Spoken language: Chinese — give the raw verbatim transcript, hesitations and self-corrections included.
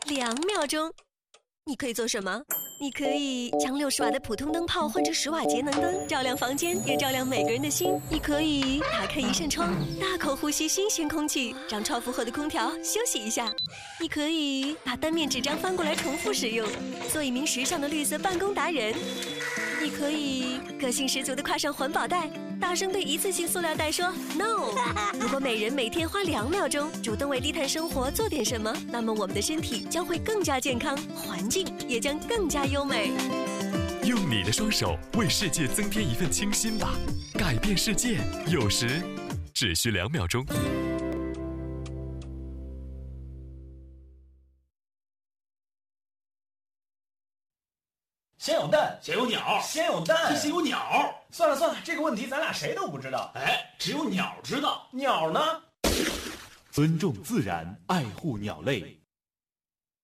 两秒钟。你可以做什么？你可以将六十瓦的普通灯泡换成十瓦节能灯，照亮房间，也照亮每个人的心。你可以打开一扇窗，大口呼吸新鲜空气，让超负荷的空调休息一下。你可以把单面纸张翻过来重复使用，做一名时尚的绿色办公达人。你可以个性十足地挎上环保袋，大声对一次性塑料袋说 no。 如果每人每天花两秒钟主动为低碳生活做点什么，那么我们的身体将会更加健康，环境也将更加优美。 用你的双手为世界增添一份清新吧，改变世界有时只需两秒钟。 先有蛋， 先有鸟， 先有蛋， 先有鸟。 算了算了，这个问题咱俩谁都不知道。 哎，只有鸟知道。 鸟呢？ 尊重自然，爱护鸟类，